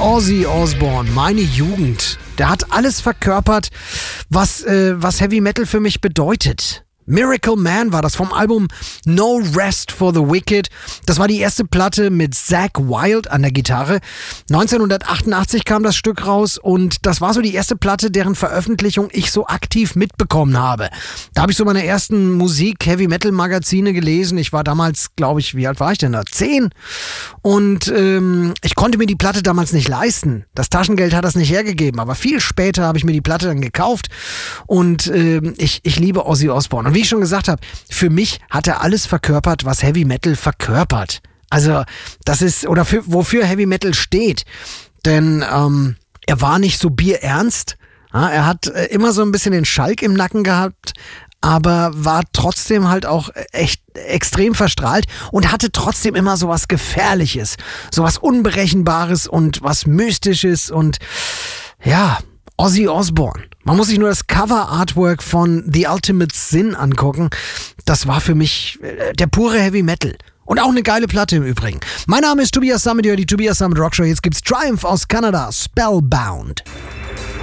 Ozzy Osbourne, meine Jugend. Der hat alles verkörpert, was Heavy Metal für mich bedeutet. Miracle Man war das vom Album No Rest for the Wicked. Das war die erste Platte mit Zakk Wylde an der Gitarre. 1988 kam das Stück raus und das war so die erste Platte, deren Veröffentlichung ich so aktiv mitbekommen habe. Da habe ich so meine ersten Musik-Heavy-Metal-Magazine gelesen. Ich war damals, glaube ich, wie alt war ich denn da? 10. Und ich konnte mir die Platte damals nicht leisten. Das Taschengeld hat das nicht hergegeben. Aber viel später habe ich mir die Platte dann gekauft und ich liebe Ozzy Osbourne. Und wie ich schon gesagt habe, für mich hat er alles verkörpert, was Heavy Metal verkörpert. Also das ist, oder wofür Heavy Metal steht. Denn er war nicht so bierernst. Ja, er hat immer so ein bisschen den Schalk im Nacken gehabt, aber war trotzdem halt auch echt extrem verstrahlt und hatte trotzdem immer so was Gefährliches, so was Unberechenbares und was Mystisches und ja, Ozzy Osbourne. Man muss sich nur das Cover-Artwork von The Ultimate Sin angucken. Das war für mich der pure Heavy Metal. Und auch eine geile Platte im Übrigen. Mein Name ist Tobias Sammet, die Tobias Sammet Rock Show. Jetzt gibt's Triumph aus Kanada, Spellbound.